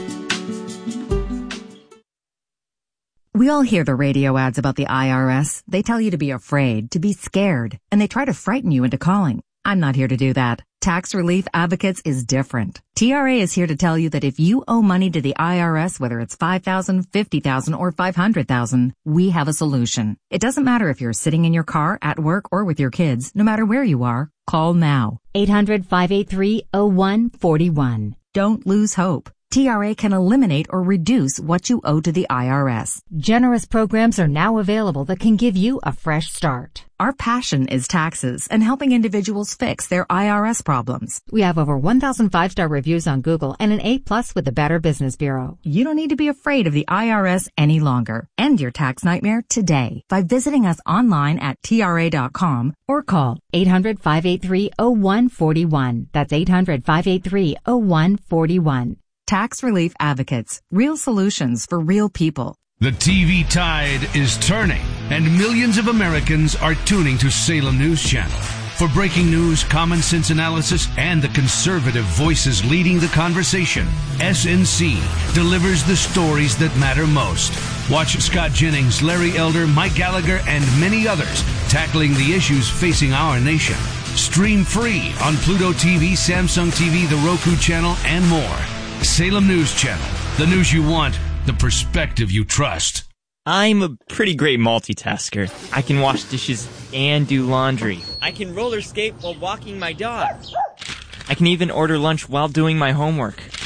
We all hear the radio ads about the I R S. They tell you to be afraid, to be scared, and they try to frighten you into calling. I'm not here to do that. Tax Relief Advocates is different. T R A is here to tell you that if you owe money to the I R S, whether it's five thousand dollars, fifty thousand dollars, or five hundred thousand dollars, we have a solution. It doesn't matter if you're sitting in your car, at work, or with your kids. No matter where you are, call now. eight hundred, five eight three, oh one four one. Don't lose hope. T R A can eliminate or reduce what you owe to the I R S. Generous programs are now available that can give you a fresh start. Our passion is taxes and helping individuals fix their I R S problems. We have over one thousand five-star reviews on Google and an A plus with the Better Business Bureau. You don't need to be afraid of the I R S any longer. End your tax nightmare today by visiting us online at T R A dot com or call eight hundred, five eight three, oh one four one. That's eight hundred, five eight three, oh one four one. Tax Relief Advocates. Real solutions for real people. The T V tide is turning, and millions of Americans are tuning to Salem News Channel. For breaking news, common sense analysis, and the conservative voices leading the conversation, S N C delivers the stories that matter most. Watch Scott Jennings, Larry Elder, Mike Gallagher, and many others tackling the issues facing our nation. Stream free on Pluto T V, Samsung T V, the Roku channel, and more. Salem News Channel. The news you want, the perspective you trust. I'm a pretty great multitasker. I can wash dishes and do laundry. I can roller skate while walking my dog. I can even order lunch while doing my homework.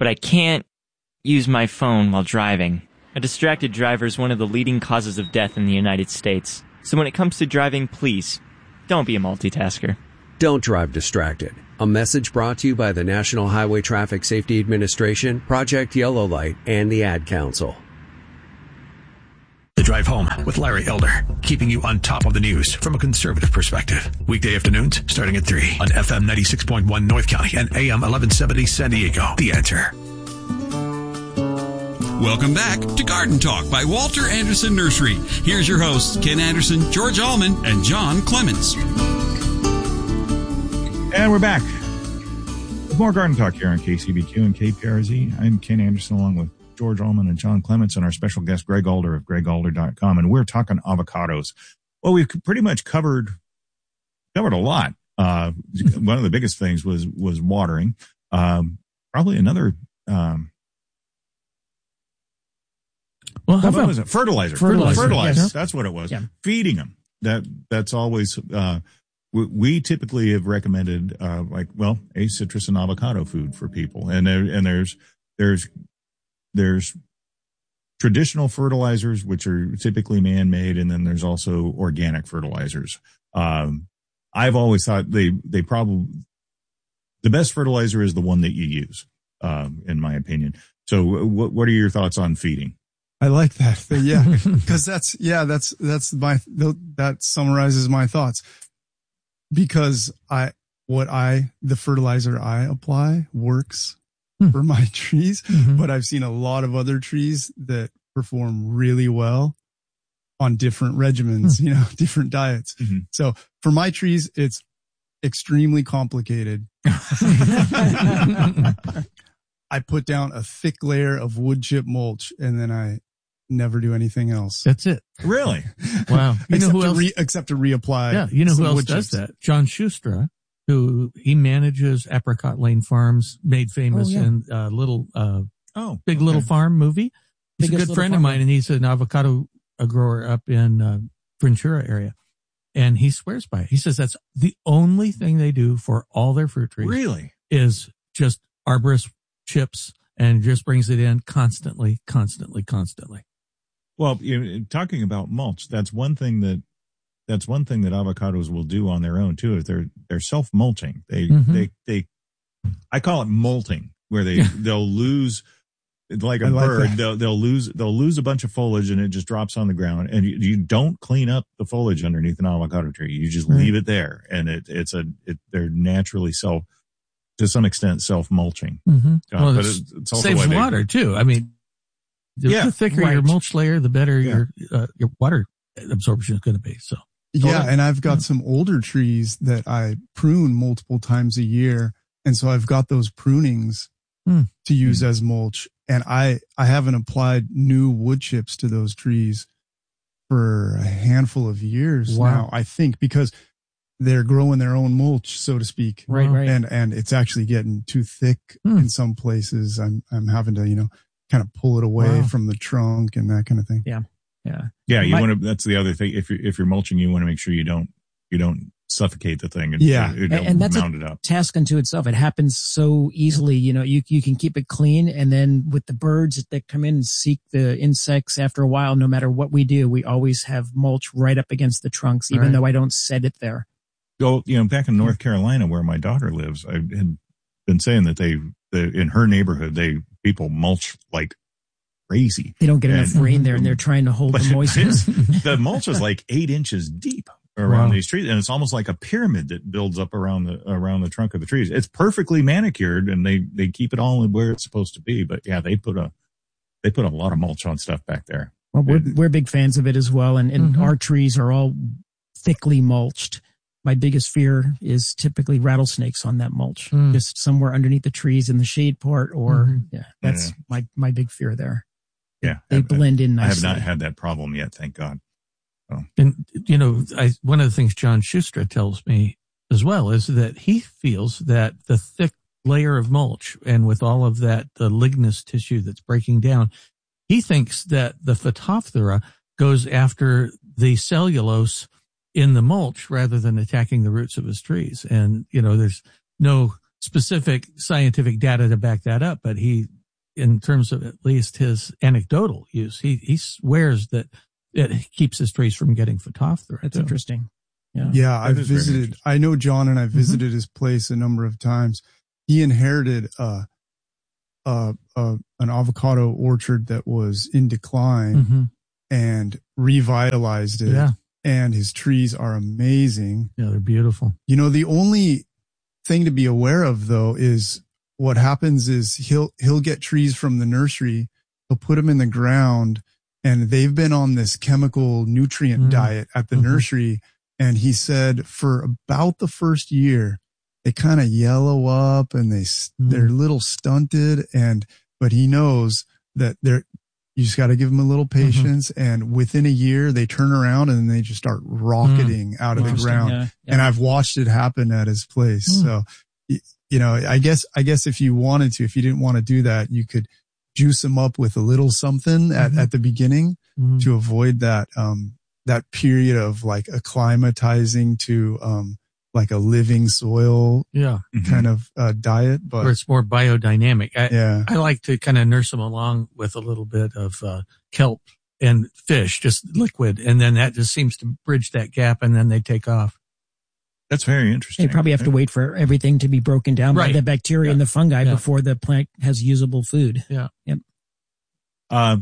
but I can't use my phone while driving. A distracted driver is one of the leading causes of death in the United States. So when it comes to driving, please, don't be a multitasker. Don't drive distracted. A message brought to you by the National Highway Traffic Safety Administration, Project Yellow Light, and the Ad Council. The Drive Home with Larry Elder, keeping you on top of the news from a conservative perspective. Weekday afternoons starting at three on F M ninety-six point one North County and A M eleven seventy San Diego. The Answer. Welcome back to Garden Talk by Walter Anderson Nursery. Here's your hosts, Ken Anderson, George Allman, and John Clements. And we're back with more Garden Talk here on K C B Q and K P R Z. I'm Ken Anderson along with George Allman and John Clements and our special guest, Greg Alder of greg alder dot com. And we're talking avocados. Well, we've pretty much covered covered a lot. Uh, one of the biggest things was was watering. Um, probably another... Um, Well, how what about was it? Fertilizer. Fertilizer. Fertilizer. Yes. That's what it was. Yeah. Feeding them. That that's always. Uh, we, we typically have recommended uh, like well, a citrus and avocado food for people, and there and there's there's there's traditional fertilizers which are typically man-made, and then there's also organic fertilizers. Um, I've always thought they they probably the best fertilizer is the one that you use, um, in my opinion. So, what what are your thoughts on feeding? I like that. Yeah. Cause that's, yeah, that's, that's my, that summarizes my thoughts because I, what I, the fertilizer I apply works hmm. for my trees, mm-hmm. but I've seen a lot of other trees that perform really well on different regimens, hmm. you know, different diets. Mm-hmm. So for my trees, it's extremely complicated. I put down a thick layer of wood chip mulch and then I never do anything else. That's it. Really? Wow. You know except who to else? Re, except to reapply. Yeah. You know who else wood does chips. that? John Schustra, who he manages Apricot Lane Farms, made famous Oh, yeah. in uh, little, uh, oh, Big okay. Little Farm movie. He's Biggest a good Little friend of Farm. mine, and he's an avocado grower up in uh, Ventura area. And he swears by it. He says that's the only thing they do for all their fruit trees. Really? Is just arborist chips and just brings it in constantly, constantly, constantly. Well, you know, talking about mulch, that's one thing that that's one thing that avocados will do on their own too. Is they're they're self mulching. They Mhm. they they I call it molting, where they they'll lose like a I like bird. that. They'll they'll lose they'll lose a bunch of foliage and it just drops on the ground. And you, you don't clean up the foliage underneath an avocado tree. You just Right. leave it there, and it it's a it, they're naturally self to some extent self mulching. Mm-hmm. Uh, well, but it's, it's, it's also saves why they- water too. I mean, the, Yeah, the thicker your right. mulch layer, the better Yeah. your uh, your water absorption is going to be. So Yeah. Totally. And I've got some older trees that I prune multiple times a year. And so I've got those prunings Hmm. to use as mulch. And I, I haven't applied new wood chips to those trees for a handful of years Wow. now, I think, because they're growing their own mulch, so to speak. Right, right. And, and it's actually getting too thick Hmm. in some places. I'm, I'm having to, you know, kind of pull it away Wow. from the trunk and that kind of thing. Yeah. Yeah. Yeah, you My- want to. That's the other thing. If you're if you're mulching, you want to make sure you don't you don't suffocate the thing. And, Yeah. you And, don't and that's mound a it up. task unto itself. It happens so easily. You know, you you can keep it clean, and then with the birds that come in and seek the insects, after a while, no matter what we do, we always have mulch right up against the trunks, even Right. though I don't set it there. Go, you know, back in North Carolina where my daughter lives, I had been saying that they, they in her neighborhood, they people mulch like crazy. They don't get enough And- rain there, and they're trying to hold But the moisture. the mulch is like eight inches deep around Wow. these trees, and it's almost like a pyramid that builds up around the around the trunk of the trees. It's perfectly manicured, and they they keep it all where it's supposed to be. But yeah, they put a they put a lot of mulch on stuff back there. Well, we're, we're big fans of it as well, and, and Mhm. our trees are all thickly mulched. My biggest fear is typically rattlesnakes on that mulch, Mm. just somewhere underneath the trees in the shade part, or Mhm. yeah, that's Yeah. my my big fear there. Yeah, They I- blend in I have nicely. not had that problem yet, thank God. And, you know, I, one of the things John Schustra tells me as well is that he feels that the thick layer of mulch and with all of that, the lignous tissue that's breaking down, he thinks that the Phytophthora goes after the cellulose in the mulch rather than attacking the roots of his trees. And, you know, there's no specific scientific data to back that up, but he, in terms of at least his anecdotal use, he, he swears that it keeps his trees from getting photophthora. That's too. interesting. Yeah. Yeah. I've visited, I know John and I visited mm-hmm. his place a number of times. He inherited, uh, uh, uh, an avocado orchard that was in decline mm-hmm. and revitalized it. Yeah. And his trees are amazing. Yeah. They're beautiful. You know, the only thing to be aware of though is what happens is he'll, he'll get trees from the nursery. He'll put them in the ground and they've been on this chemical nutrient mm-hmm. diet at the mm-hmm. nursery. And he said for about the first year, they kind of yellow up and they, mm-hmm. they're a little stunted. And, but he knows that they're, you just got to give them a little patience. Mm-hmm. And within a year, they turn around and they just start rocketing mm-hmm. out of the ground. Yeah, yeah. And I've watched it happen at his place. Mm-hmm. So, you know, I guess, I guess if you wanted to, if you didn't want to do that, you could juice them up with a little something at, mm-hmm. at the beginning mm-hmm. to avoid that, um, that period of like acclimatizing to, um, like a living soil yeah. kind of, uh, diet, but where it's more biodynamic. I, yeah. I like to kind of nurse them along with a little bit of, uh, kelp and fish, just liquid. And then that just seems to bridge that gap and then they take off. That's very interesting. They probably have to wait for everything to be broken down right. by the bacteria yeah. and the fungi yeah. before the plant has usable food. Yeah. Yep. Uh,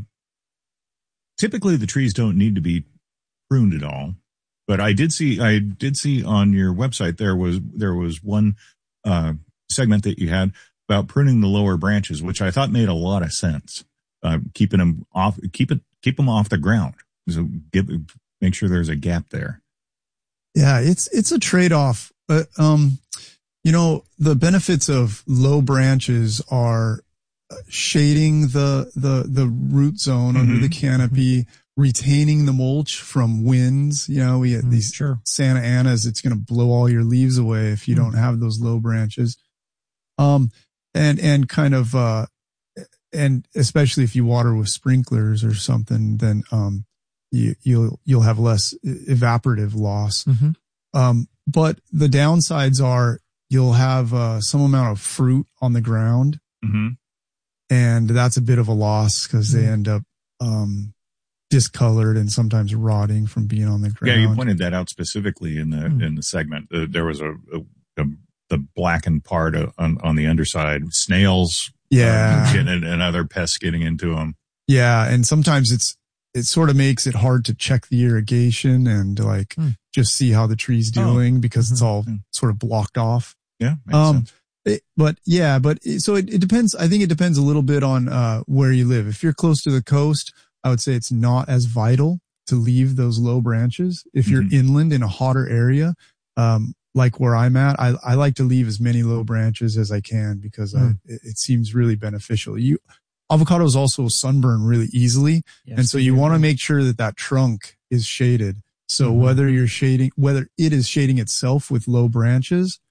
typically the trees don't need to be pruned at all, but I did see, I did see on your website, there was, there was one, uh, segment that you had about pruning the lower branches, which I thought made a lot of sense. Uh, keeping them off, keep it, keep them off the ground. So give, make sure there's a gap there. Yeah, it's, it's a trade-off, but, um, you know, the benefits of low branches are shading the, the, the root zone mm-hmm. under the canopy, retaining the mulch from winds. You know, we get mm, these sure. Santa Anas, it's going to blow all your leaves away if you mm. don't have those low branches. Um, and, and kind of, uh, and especially if you water with sprinklers or something, then, um, you, you'll, you'll have less evaporative loss. Mm-hmm. Um, but the downsides are you'll have, uh, some amount of fruit on the ground. Mm-hmm. And that's a bit of a loss because mm-hmm. they end up, um, discolored and sometimes rotting from being on the ground. Yeah, you pointed that out specifically in the mm. in the segment. Uh, there was a, a, a the blackened part of, on on the underside, snails, yeah, um, and, and other pests getting into them. Yeah, and sometimes it's it sort of makes it hard to check the irrigation and like mm. just see how the tree's doing oh. because mm-hmm. it's all mm. sort of blocked off. Yeah, makes um, sense. It, but yeah, but it, so it, it depends. I think it depends a little bit on uh where you live. If you're close to the coast, I would say it's not as vital to leave those low branches. If you're mm-hmm. inland in a hotter area, um, like where I'm at, I, I like to leave as many low branches as I can because mm. I, it, it seems really beneficial. You, avocados also sunburn really easily. Yes, and so you want to make sure that that trunk is shaded. So mm-hmm. whether you're shading, whether it is shading itself with low branches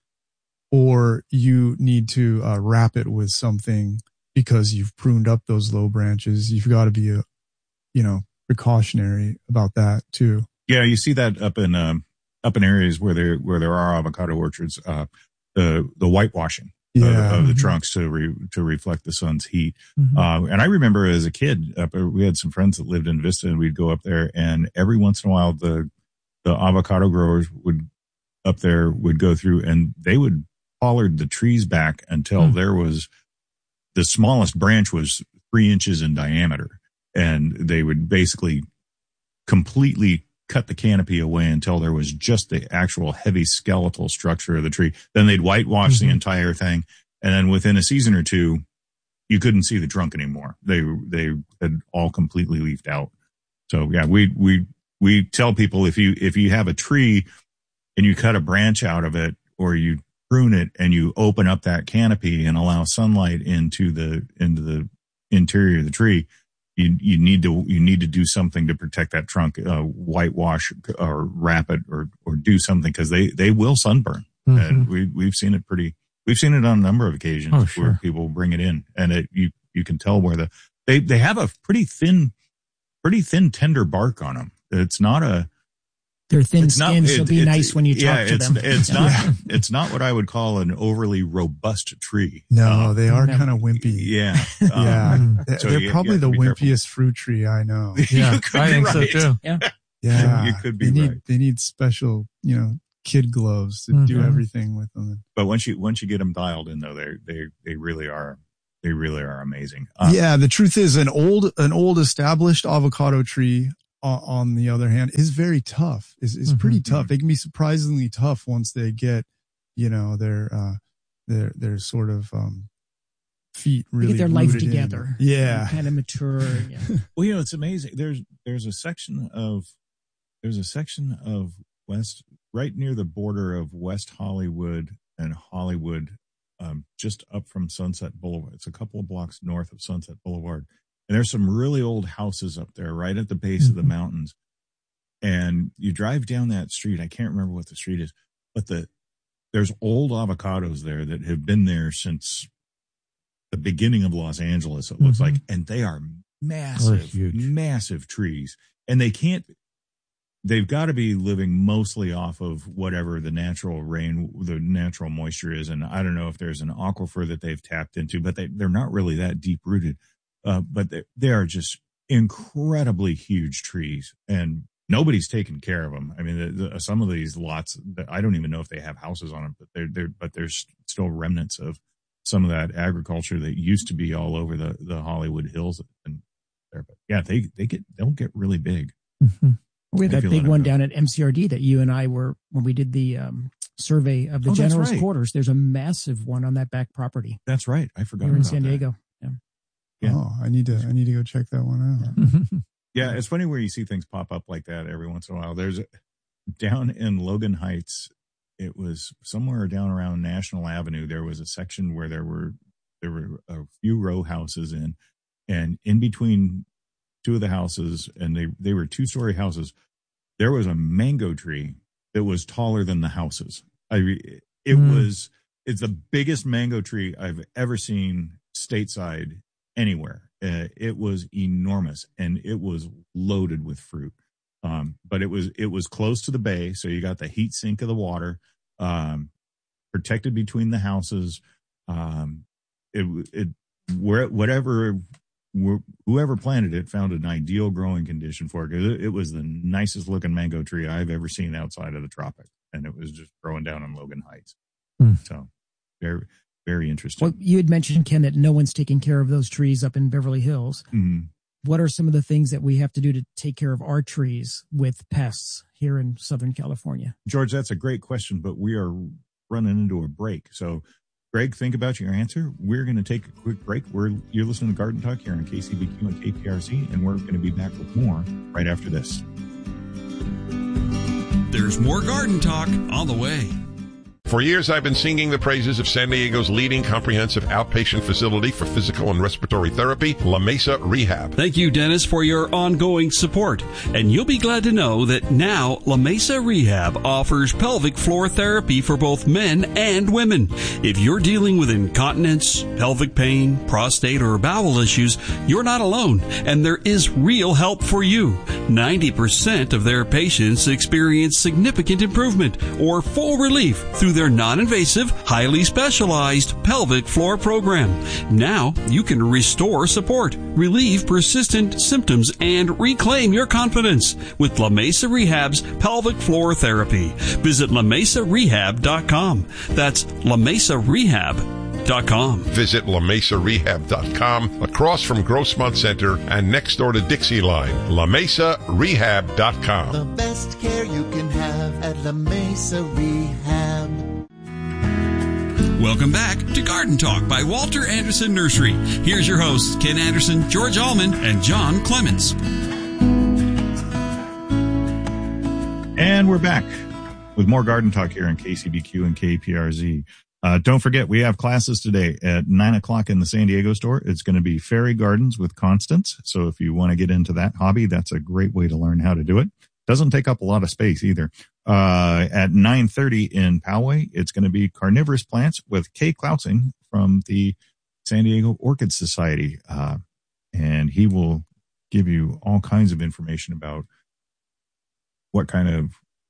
or you need to uh, wrap it with something because you've pruned up those low branches, you've got to be a, you know, precautionary about that too. Yeah, you see that up in um, up in areas where there where there are avocado orchards, uh, the the whitewashing yeah. of, of the mm-hmm. trunks to re, to reflect the sun's heat. Mm-hmm. Uh, and I remember as a kid, up, we had some friends that lived in Vista, and we'd go up there, and every once in a while, the the avocado growers would up there would go through, and they would pollard the trees back until mm. there was the smallest branch was three inches in diameter. And they would basically completely cut the canopy away until there was just the actual heavy skeletal structure of the tree. Then they'd whitewash mm-hmm. the entire thing. And then within a season or two, you couldn't see the trunk anymore. They, they had all completely leafed out. So yeah, we, we, we tell people if you, if you have a tree and you cut a branch out of it or you prune it and you open up that canopy and allow sunlight into the, into the interior of the tree, You, you need to, you need to do something to protect that trunk, uh, whitewash or wrap it or, or do something because they, they will sunburn. Mm-hmm. And we, we've seen it pretty, we've seen it on a number of occasions oh, where sure. people bring it in and it, you, you can tell where the, they, they have a pretty thin, pretty thin, tender bark on them. It's not a, They're thin It's not- skinned, so it- be it's- nice when you talk yeah, to it's, them. It's Yeah. not. It's not what I would call an overly robust tree. No, Uh, they are kind of wimpy. Yeah, Yeah. um, They're so they're you- probably you have the to be careful. wimpiest fruit tree I know. Yeah, You could I be think so right. too. Yeah. Yeah. You could be they need, right. They need special, you know, kid gloves to do Mhm. everything with them. But once you once you get them dialed in, though, they they they really are they really are amazing. Um, Yeah, the truth is, an old an old established avocado tree, uh, on the other hand, is very tough. is is Mhm. pretty tough. They can be surprisingly tough once they get, you know, their uh, their their sort of um, feet They really get their life rooted in. together. Yeah, Kind of mature. Yeah. Well, you know, it's amazing. There's there's a section of there's a section of West right near the border of West Hollywood and Hollywood, um, just up from Sunset Boulevard. It's a couple of blocks north of Sunset Boulevard, and there's some really old houses up there, right at the base Mm-hmm. of the mountains. And you drive down that street. I can't remember what the street is, but the there's old avocados there that have been there since the beginning of Los Angeles. It looks Mhm. like, and they are massive, huge. massive trees, and they can't. They've got to be living mostly off of whatever the natural rain, the natural moisture is. And I don't know if there's an aquifer that they've tapped into, but they, they're not really that deep rooted. Uh, but they, they are just incredibly huge trees, and nobody's taking care of them. I mean, the, the, some of these lots, I don't even know if they have houses on them, but they're, they're, but there's still remnants of some of that agriculture that used to be all over the, the Hollywood Hills. And there, but yeah, they, they get, they'll get really big. Mm-hmm. We had If that you big let 'em one go. down at M C R D that you and I were, when we did the um, survey of the Oh, that's general's right. quarters, there's a massive one on that back property That's right. I forgot here in about San that. Diego. Yeah. Yeah. Oh, I need to I need to go check that one out. Yeah, it's funny where you see things pop up like that every once in a while. There's a, down in Logan Heights, it was somewhere down around National Avenue. There was a section where there were there were a few row houses in, and in between two of the houses, and they they were two story houses. There was a mango tree that was taller than the houses. I it Mm. was it's the biggest mango tree I've ever seen stateside anywhere. Uh, it was enormous, and it was loaded with fruit. Um, but it was it was close to the bay, so you got the heat sink of the water, um, protected between the houses. Um, it it where whatever whoever planted it found an ideal growing condition for it, because it, it was the nicest looking mango tree I've ever seen outside of the tropics, and it was just growing down in Logan Heights. Hmm. So very very interesting. Well, you had mentioned, Ken, that no one's taking care of those trees up in Beverly Hills. Mm. What are some of the things that we have to do to take care of our trees with pests here in Southern California? George, that's a great question, but we are running into a break. So, Greg, think about your answer. We're going to take a quick break. We're You're listening to Garden Talk here on K C B Q and K P R Z, and we're going to be back with more right after this. There's more Garden Talk on the way. For years, I've been singing the praises of San Diego's leading comprehensive outpatient facility for physical and respiratory therapy, La Mesa Rehab. Thank you, Dennis, for your ongoing support. And you'll be glad to know that now La Mesa Rehab offers pelvic floor therapy for both men and women. If you're dealing with incontinence, pelvic pain, prostate, or bowel issues, you're not alone, and there is real help for you. ninety percent of their patients experience significant improvement or full relief through their non-invasive, highly specialized pelvic floor program. Now you can restore support, relieve persistent symptoms, and reclaim your confidence with La Mesa Rehab's pelvic floor therapy. Visit la mesa rehab dot com. That's la mesa rehab dot com. Visit la mesa rehab dot com, across from Grossmont Center and next door to Dixie Line. la mesa rehab dot com. The best care you can have at La Mesa Rehab. Welcome back to Garden Talk by Walter Anderson Nursery. Here's your hosts, Ken Anderson, George Allman, and John Clements. And we're back with more Garden Talk here on K C B Q and K P R Z. Uh, don't forget, we have classes today at nine o'clock in the San Diego store. It's going to be fairy gardens with Constance. So if you want to get into that hobby, that's a great way to learn how to do it. Doesn't take up a lot of space either. Uh, at nine thirty in Poway, it's going to be carnivorous plants with Kay Cloutzing from the San Diego Orchid Society. Uh, and he will give you all kinds of information about what kind of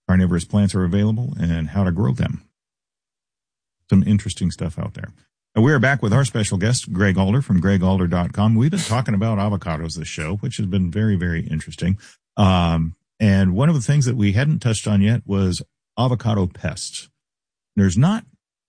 carnivorous plants are available and how to grow them. Some interesting stuff out there. And we're back with our special guest, Greg Alder from greg alder dot com. We've been talking about avocados this show, which has been very, very interesting. Um, and one of the things that we hadn't touched on yet was avocado pests. There's not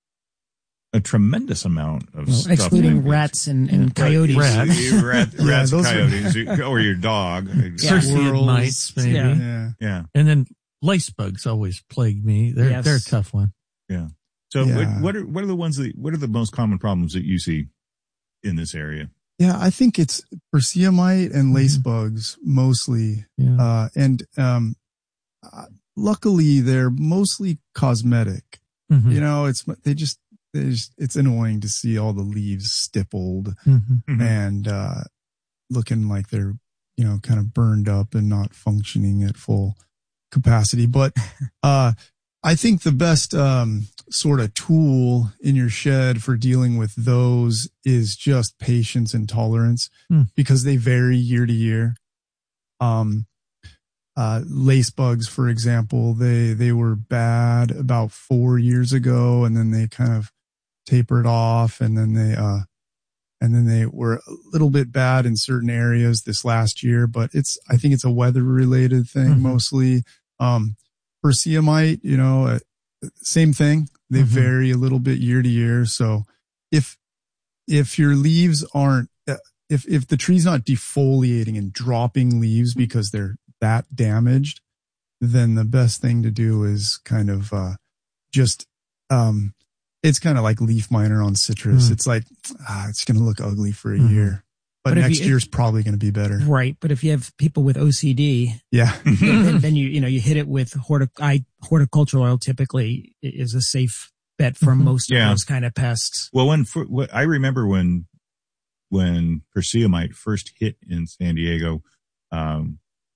a tremendous amount of well, stuff. Excluding rats and, and coyotes. Rats, rat, yeah, rats those coyotes, are... or your dog. Circean mites, maybe. Yeah. yeah. yeah. And then lice bugs always plague me. They're, yes. they're a tough one. Yeah. So Yeah. What, what are what are the ones that what are the most common problems that you see in this area? Yeah, I think it's Persea mite and lace Mhm. bugs mostly. Yeah. Uh, and um, uh, luckily, they're mostly cosmetic. Mhm. You know, it's they just, they just it's annoying to see all the leaves stippled Mhm. Mhm. and uh, looking like they're, you know, kind of burned up and not functioning at full capacity. But uh, I think the best um, sort of tool in your shed for dealing with those is just patience and tolerance Hmm. because they vary year to year. Um, uh, lace bugs, for example, they, they were bad about four years ago and then they kind of tapered off and then they, uh, and then they were a little bit bad in certain areas this last year, but it's, I think it's a weather related thing Mhm. mostly. Um, Persea mite, you know, uh, same thing. They Mhm. vary a little bit year to year. So if, if your leaves aren't, uh, if, if the tree's not defoliating and dropping leaves because they're that damaged, then the best thing to do is kind of, uh, just, um, it's kind of like leaf miner on citrus. Mm. It's like, ah, it's going to look ugly for a Mhm. year, but, But if next you- year's probably going to be better. Right. But if you have people with O C D, Yeah. then, then you, you know, you hit it with hortic- I, horticultural oil typically is a safe bet for Mhm. most of Yeah. those kind of pests. Well, when for, what, I remember when when Persea mite first hit in San Diego, um,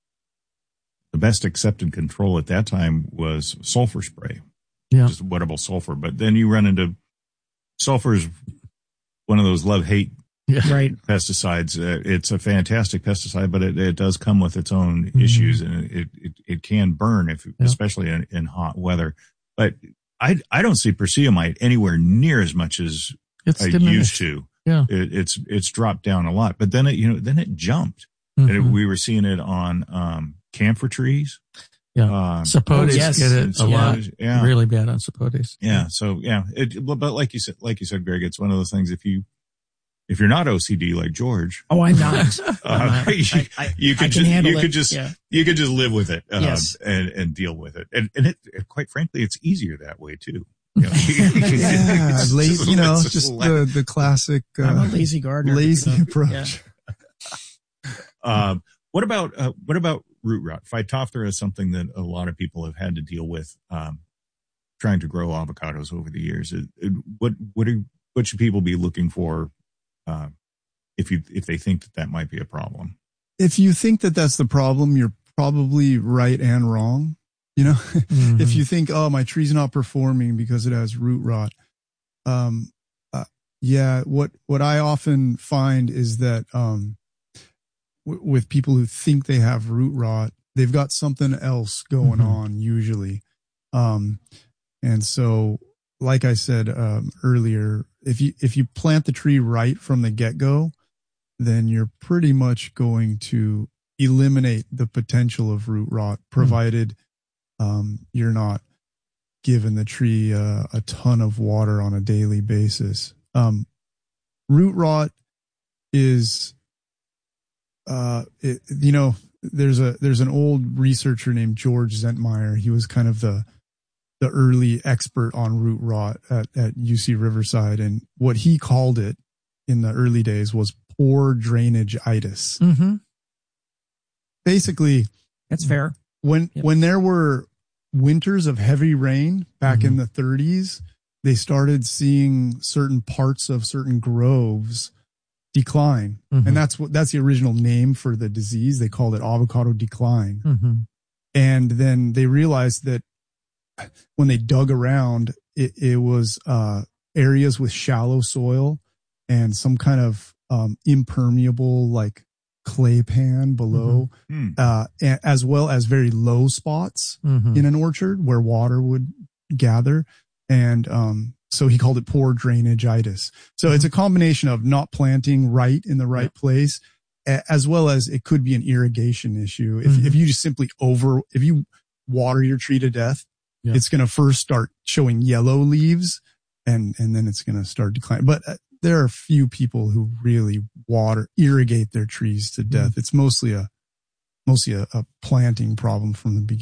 the best accepted control at that time was sulfur spray. Yeah. Just wettable sulfur. But then you run into sulfur is one of those love hate Yeah. Right. pesticides. Uh, it's a fantastic pesticide, but it, it does come with its own Mhm. issues, and it, it, it can burn if, Yeah. especially in, in hot weather. But I, I don't see Persea mite anywhere near as much as It's I diminished. used to. Yeah. It, it's, it's dropped down a lot, but then it, you know, then it jumped, and it, Mhm. we were seeing it on, um, camphor trees. Yeah. Um, Sapotes Oh, yes. get it a lot. Yeah. Really bad on sapotes. Yeah. So yeah, it, but but like you said, like you said, Greg, it's one of those things. If you, if you're not O C D like George, Oh, I'm not. uh, I'm not. you, I- I- you I could can just, handle you it. could just, Yeah. you could just live with it, um, Yes. and, and deal with it. And, and it, it, quite frankly, it's easier that way too. You know, Yeah. it's Lazy, you know, it's just la- the, the classic, uh, I'm a lazy gardener. lazy so, approach. yeah. Um, what about, uh, what about root rot? Phytophthora is something that a lot of people have had to deal with, um, trying to grow avocados over the years. It, it, what, what are, what should people be looking for, uh, if you, if they think that that might be a problem? If you think that that's the problem, you're probably right and wrong. You know, Mhm. if you think, oh, my tree's not performing because it has root rot. Um, uh, yeah, what, what I often find is that, um, w- with people who think they have root rot, they've got something else going Mhm. on usually. Um, and so, like I said, um, earlier, if you, if you plant the tree right from the get go, then you're pretty much going to eliminate the potential of root rot, provided um, you're not giving the tree uh, a ton of water on a daily basis. Um, root rot is, uh, it, you know, there's a there's an old researcher named George Zentmeyer. He was kind of the the early expert on root rot at, at U C Riverside, and what he called it in the early days was poor drainage-itis. Mm-hmm. Basically, That's fair. when Yep. when there were winters of heavy rain back Mm-hmm. in the thirties, they started seeing certain parts of certain groves decline. Mhm. And that's what that's the original name for the disease. They called it avocado decline. Mm-hmm. And then they realized that when they dug around, it, it was uh, areas with shallow soil and some kind of um, impermeable, like clay pan below, mm-hmm. uh, as well as very low spots mm-hmm. in an orchard where water would gather. And, um, so he called it poor drainage-itis. So mm-hmm. it's a combination of not planting right in the right yeah. place, as well as it could be an irrigation issue. If, mm-hmm. if you just simply over, if you water your tree to death, yeah. it's going to first start showing yellow leaves and, and then it's going to start declining. But uh, there are few people who really water, irrigate their trees to death. Mm-hmm. It's mostly a, mostly a, a planting problem from the beginning.